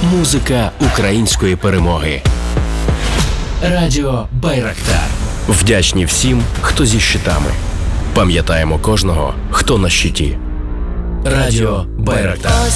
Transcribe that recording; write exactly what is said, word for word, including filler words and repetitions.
Музика української перемоги. Радіо Байрактар. Вдячні всім, хто зі щитами. Пам'ятаємо кожного, хто на щиті. Радіо Байрактар.